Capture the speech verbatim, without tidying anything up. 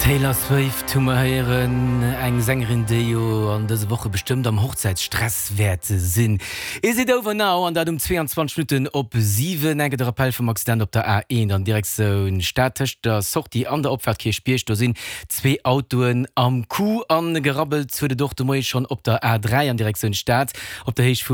Taylor Swift heieren eng Sängerin Deo an dese Woche bestimmt am Hochzeitsstresswerte sinn. E se over now an dat um zweiundzwanzig Minuten op sieben enget der Appell vom Accident op der A eins an Direktion Stadtcht der socht die an der Opfahrtkehr spiecht, da sinn zwei Autoen am Kuh an gerabbelt zu de Dochte moi schon op der A drei an Direktion Stadt op der Hech vu